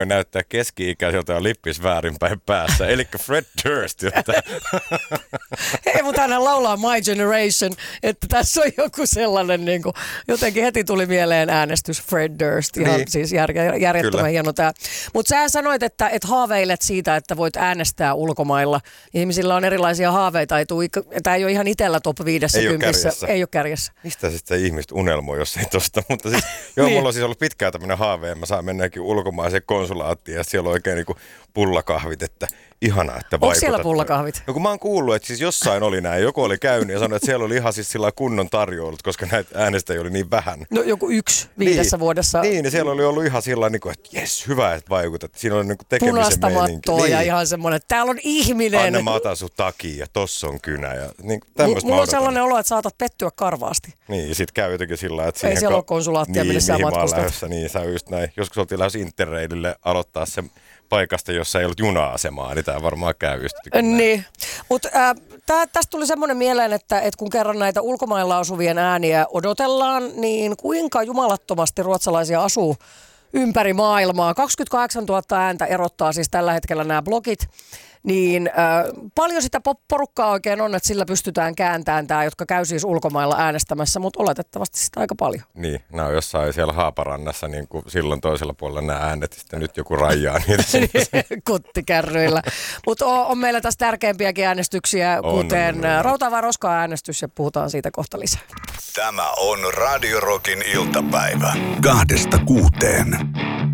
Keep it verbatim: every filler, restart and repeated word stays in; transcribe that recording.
näyttää keski-ikäiseltä ja lippis väärinpäin päässä, eli Fred Durst. Hei, mutta hän laulaa My Generation, että tässä on joku sellainen, niin kuin, jotenkin heti tuli mieleen äänestys Fred Durst, ihan niin. Siis jär, järjettömän Kyllä. hieno tämä. Mutta sä sanoit, että et haaveilet siitä, että voit äänestää ulkomailla. Ihmisillä on erilaisia haaveita, tämä ei ole ihan itsellä top viisikymmentä. Ei ole kärjessä. Mistä sitten ihmiset unelmoi, jos ei tosta, mutta siis, joo, niin. Mulla on siis ollut pitkään tämmöinen haave, ja mä saan mennäkin ulkomaiseen konsulaattiin, ja siellä on oikein niin kuin pullakahvit, että ihanaa, että vaikutat. Onko siellä pullakahvit? No kun mä oon kuullut, että siis jossain oli näin, joku oli käynyt ja sanoi, että siellä oli ihan siis sillä kunnon tarjoilut, koska näitä äänestäjiä oli niin vähän. No joku yksi viidessä niin, vuodessa. Niin, ja siellä oli ollut ihan sillä tavalla, että jes, hyvä, että vaikutat. Siinä oli niin kuin tekemisen punaista meininki. mattoa niin. Ja ihan semmoinen, että täällä on ihminen. Anna mä otan sun takia ja tossa on kynä. Ja niin, tämmöistä mulla on sellainen olo, että saatat pettyä karvaasti. Niin, ja sit käy jotenkin sillä että ei siellä ka- ole konsulaattia, niin, missä sä matkustat. Niin, sä just näin. Joskus oltiin lähes Interrailille aloittaa se paikasta, jossa ei ollut juna-asemaa, niin tämä varmaan käy just. Niin, mutta äh, tästä tuli semmoinen mieleen, että et kun kerran näitä ulkomailla asuvien ääniä odotellaan, niin kuinka jumalattomasti ruotsalaisia asuu ympäri maailmaa. kaksikymmentäkahdeksantuhatta ääntä erottaa siis tällä hetkellä nämä blogit. Niin äh, paljon sitä porukkaa oikein on, että sillä pystytään kääntämään tämä, jotka käy siis ulkomailla äänestämässä, mutta oletettavasti sitä aika paljon. Niin, nämä on jossain siellä Haaparannassa, niin kuin silloin toisella puolella nämä äänet, sitten nyt joku rajaa niitä. Kuttikärryillä. Mutta on, on meillä tässä tärkeimpiäkin äänestyksiä, on, kuten on, on, on. Rautaa vai roskaa äänestys, ja puhutaan siitä kohta lisää. Tämä on Radio Rockin iltapäivä. Kahdesta kuuteen.